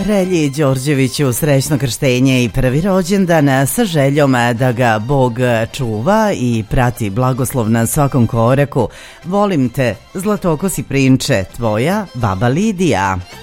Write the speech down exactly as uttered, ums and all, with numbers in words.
Relji Đorđeviću srećno krštenje i prvi rođendan, sa željom da ga Bog čuva i prati blagoslov na svakom koraku. Volim te, zlatokosi prinče, tvoja baba Lidija.